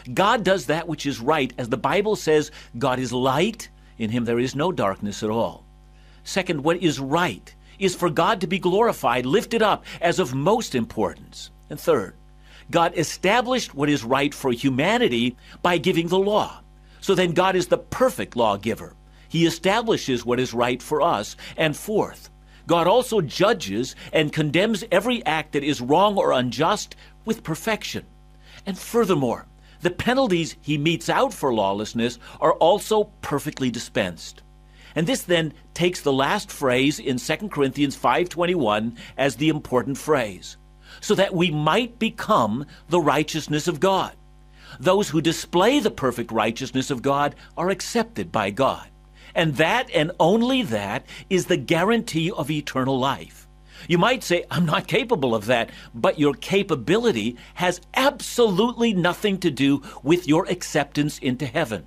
God does that which is right. As the Bible says, God is light. In him there is no darkness at all. Second, what is right is for God to be glorified, lifted up as of most importance. And third, God established what is right for humanity by giving the law. So then God is the perfect lawgiver. He establishes what is right for us. And fourth, God also judges and condemns every act that is wrong or unjust with perfection. And furthermore, the penalties he metes out for lawlessness are also perfectly dispensed. And this then takes the last phrase in 2 Corinthians 5:21 as the important phrase, so that we might become the righteousness of God. Those who display the perfect righteousness of God are accepted by God. And that, and only that, is the guarantee of eternal life. You might say, I'm not capable of that, but your capability has absolutely nothing to do with your acceptance into heaven.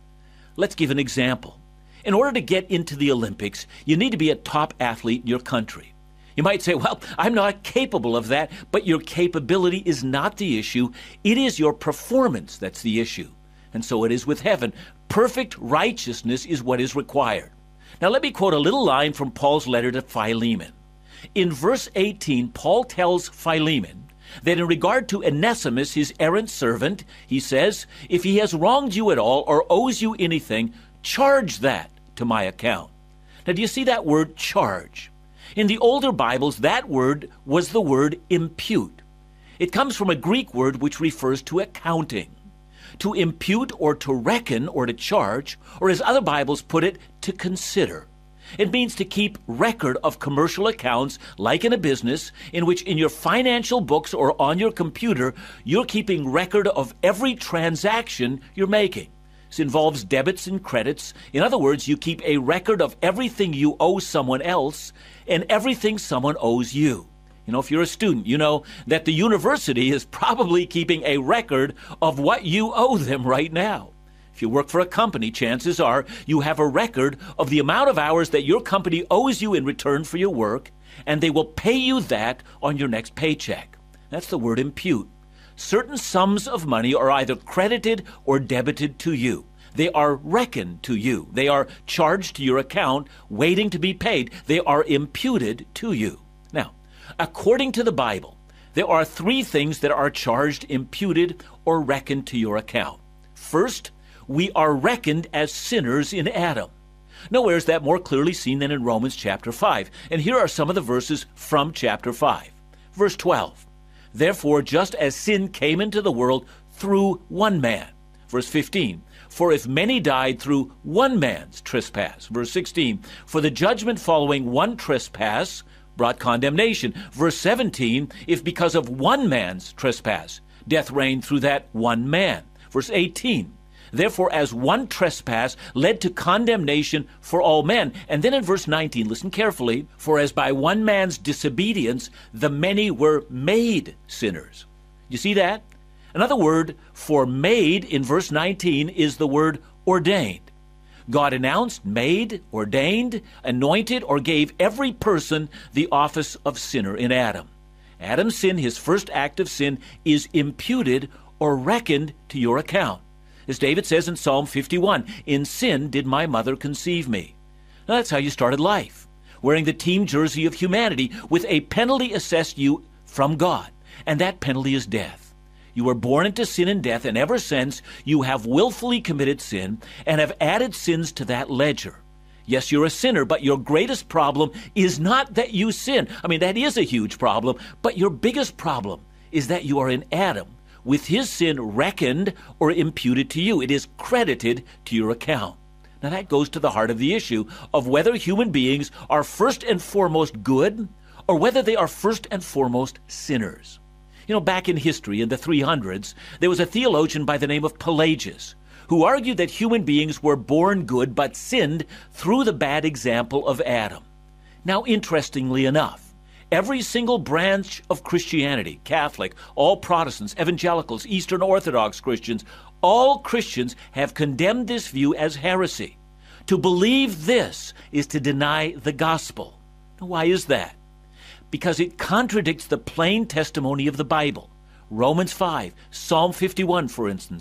Let's give an example. In order to get into the Olympics, you need to be a top athlete in your country. You might say, well, I'm not capable of that, but your capability is not the issue. It is your performance that's the issue. And so it is with heaven. Perfect righteousness is what is required. Now let me quote a little line from Paul's letter to Philemon. In verse 18, Paul tells Philemon that in regard to Onesimus, his errant servant, he says, if he has wronged you at all or owes you anything, charge that to my account. Now, do you see that word charge? In the older Bibles, that word was the word impute. It comes from a Greek word which refers to accounting. To impute or to reckon or to charge, or as other Bibles put it, to consider. It means to keep record of commercial accounts, like in a business, in which in your financial books or on your computer, you're keeping record of every transaction you're making. This involves debits and credits. In other words, you keep a record of everything you owe someone else and everything someone owes you. You know, if you're a student, you know that the university is probably keeping a record of what you owe them right now. If you work for a company, chances are you have a record of the amount of hours that your company owes you in return for your work, and they will pay you that on your next paycheck. That's the word impute. Certain sums of money are either credited or debited to you. They are reckoned to you. They are charged to your account, waiting to be paid. They are imputed to you. Now, according to the Bible, there are three things that are charged, imputed, or reckoned to your account. First, we are reckoned as sinners in Adam. Nowhere is that more clearly seen than in Romans chapter 5. And here are some of the verses from chapter 5. Verse 12. Therefore, just as sin came into the world through one man. Verse 15. For if many died through one man's trespass. Verse 16. For the judgment following one trespass brought condemnation. Verse 17. If because of one man's trespass, death reigned through that one man. Verse 18. Therefore, as one trespass led to condemnation for all men. And then in verse 19, listen carefully, for as by one man's disobedience, the many were made sinners. You see that? Another word for made in verse 19 is the word ordained. God announced, made, ordained, anointed, or gave every person the office of sinner in Adam. Adam's sin, his first act of sin, is imputed or reckoned to your account. As David says in Psalm 51, in sin did my mother conceive me. Now that's how you started life, wearing the team jersey of humanity with a penalty assessed you from God, and that penalty is death. You were born into sin and death, and ever since you have willfully committed sin and have added sins to that ledger. Yes, you're a sinner, but your greatest problem is not that you sin. I mean, that is a huge problem, but your biggest problem is that you are in Adam, with his sin reckoned or imputed to you. It is credited to your account. Now that goes to the heart of the issue of whether human beings are first and foremost good or whether they are first and foremost sinners. You know, back in history, in the 300s, there was a theologian by the name of Pelagius who argued that human beings were born good but sinned through the bad example of Adam. Now, interestingly enough, every single branch of Christianity, Catholic, all Protestants, evangelicals, Eastern Orthodox Christians, all Christians have condemned this view as heresy. To believe this is to deny the gospel. Now, why is that? Because it contradicts the plain testimony of the Bible. Romans 5, Psalm 51, for instance,